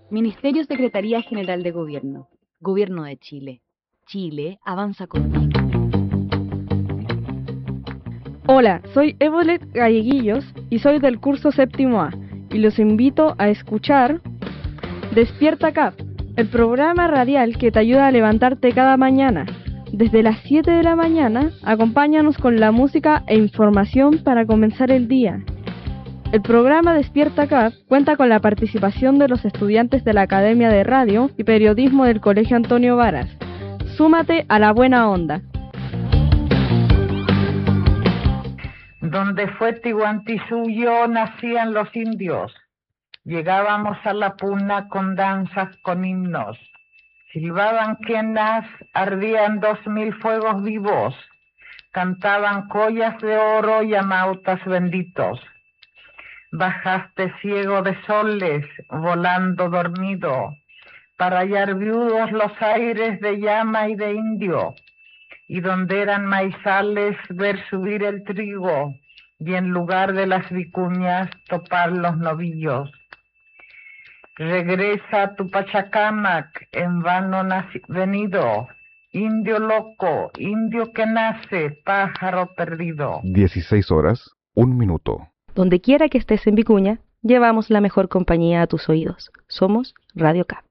Ministerio Secretaría General de Gobierno. Gobierno de Chile. Chile avanza contigo. Hola, soy Evolet Galleguillos y soy del curso séptimo A y los invito a escuchar Despierta CAP, el programa radial que te ayuda a levantarte cada mañana. Desde las 7 de la mañana, acompáñanos con la música e información para comenzar el día. El programa Despierta CAP cuenta con la participación de los estudiantes de la Academia de Radio y Periodismo del Colegio Antonio Varas. Súmate a la buena onda. Donde fue Tihuantisuyo nacían los indios. Llegábamos a la puna con danzas, con himnos. Silbaban quenas, ardían 2000 fuegos vivos. Cantaban collas de oro y amautas benditos. Bajaste ciego de soles, volando dormido, para hallar viudos los aires de llama y de indio, y donde eran maizales ver subir el trigo, y en lugar de las vicuñas topar los novillos. Regresa a tu Pachacamac, en vano venido, indio loco, indio que nace, pájaro perdido. 16:01. Donde quiera que estés en Vicuña, llevamos la mejor compañía a tus oídos. Somos Radio CAP.